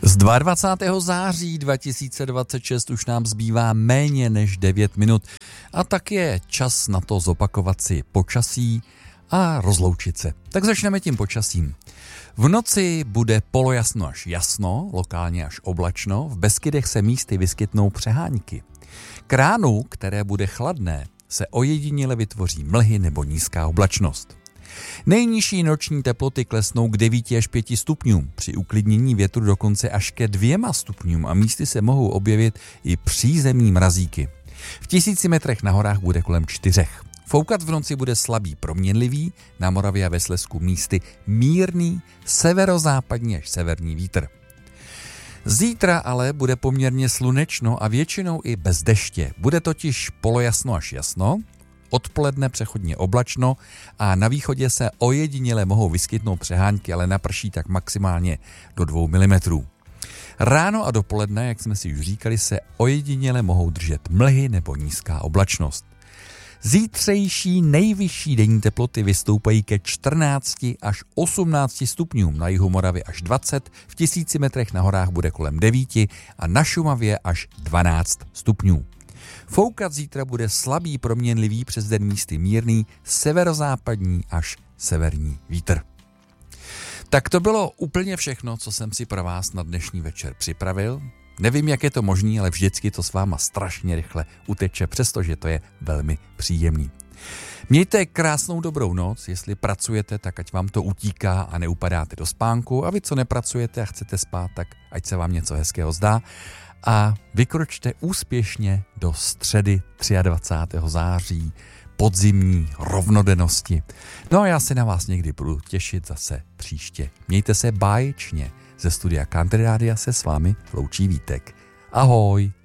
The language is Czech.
Z 22. září 2026 už nám zbývá méně než 9 minut a tak je čas na to zopakovat si počasí a rozloučit se. Tak začneme tím počasím. V noci bude polojasno až jasno, lokálně až oblačno, v Beskydech se místy vyskytnou přehánky. K ránu, které bude chladné, se ojediněle vytvoří mlhy nebo nízká oblačnost. Nejnižší noční teploty klesnou k 9 až 5 stupňům, při uklidnění větru dokonce až ke 2 stupňům a místy se mohou objevit i přízemní mrazíky. V 1000 metrech na horách bude kolem 4. Foukat v noci bude slabý proměnlivý, na Moravě a ve Slezsku místy mírný severozápadní až severní vítr. Zítra ale bude poměrně slunečno a většinou i bez deště. Bude totiž polojasno až jasno, odpoledne přechodně oblačno a na východě se ojediněle mohou vyskytnout přehánky, ale naprší tak maximálně do 2 mm. Ráno a dopoledne, jak jsme si už říkali, se ojediněle mohou držet mlhy nebo nízká oblačnost. Zítřejší nejvyšší denní teploty vystoupají ke 14 až 18 stupňům, na jihu Moravy až 20, v 1000 metrech na horách bude kolem 9 a na Šumavě až 12 stupňů. Foukat zítra bude slabý proměnlivý, přes den místy mírný severozápadní až severní vítr. Tak to bylo úplně všechno, co jsem si pro vás na dnešní večer připravil. Nevím, jak je to možné, ale vždycky to s váma strašně rychle uteče, přestože to je velmi příjemný. Mějte krásnou dobrou noc, jestli pracujete, tak ať vám to utíká a neupadáte do spánku, a vy, co nepracujete a chcete spát, tak ať se vám něco hezkého zdá a vykročte úspěšně do středy 23. září, podzimní rovnodennosti. No a já se na vás někdy budu těšit zase příště. Mějte se báječně. Ze studia Country Rádia se s vámi loučí Vítek. Ahoj!